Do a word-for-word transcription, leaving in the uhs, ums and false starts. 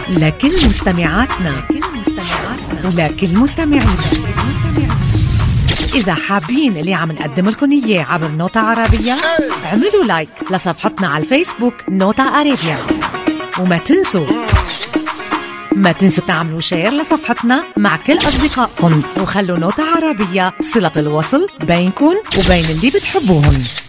لكل مستمعاتنا ولكل مستمعينا، إذا حابين اللي عم نقدم لكم إياه عبر نوتة عربية اعملوا لايك لصفحتنا على الفيسبوك نوتة عربية، وما تنسوا ما تنسوا تعملوا شير لصفحتنا مع كل أصدقائكم، وخلوا نوتة عربية صلة الوصل بينكم وبين اللي بتحبوهم.